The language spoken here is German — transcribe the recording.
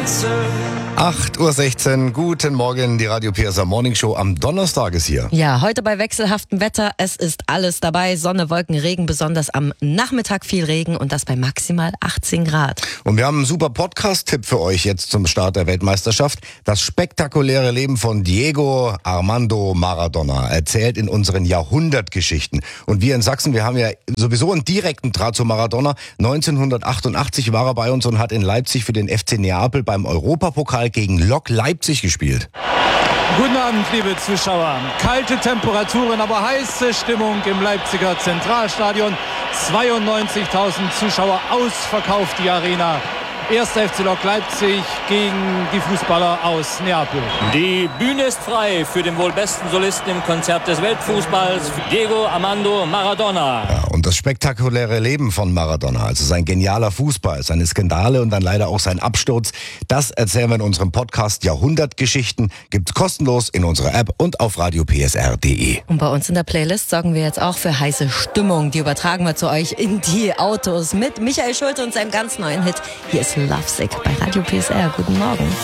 8:16 Uhr, guten Morgen, die Radio PSR Morning Show am Donnerstag ist hier. Ja, heute bei wechselhaftem Wetter, es ist alles dabei, Sonne, Wolken, Regen, besonders am Nachmittag viel Regen und das bei maximal 18 Grad. Und wir haben einen super Podcast-Tipp für euch jetzt zum Start der Weltmeisterschaft. Das spektakuläre Leben von Diego Armando Maradona, erzählt in unseren Jahrhundertgeschichten. Und wir in Sachsen, wir haben ja sowieso einen direkten Draht zu Maradona. 1988 war er bei uns und hat in Leipzig für den FC Neapel beim Europapokal gegen Lok Leipzig gespielt. Guten Abend, liebe Zuschauer. Kalte Temperaturen, aber heiße Stimmung im Leipziger Zentralstadion. 92.000 Zuschauer, ausverkauft die Arena. 1. FC Lok Leipzig gegen die Fußballer aus Neapel. Die Bühne ist frei für den wohl besten Solisten im Konzert des Weltfußballs, Diego Armando Maradona. Ja, und das spektakuläre Leben von Maradona, also sein genialer Fußball, seine Skandale und dann leider auch sein Absturz, das erzählen wir in unserem Podcast Jahrhundertgeschichten. Gibt's kostenlos in unserer App und auf radiopsr.de. Und bei uns in der Playlist sorgen wir jetzt auch für heiße Stimmung. Die übertragen wir zu euch in die Autos mit Michael Schulte und seinem ganz neuen Hit. Hier ist Lovesick bei Radio PSR. Guten Morgen.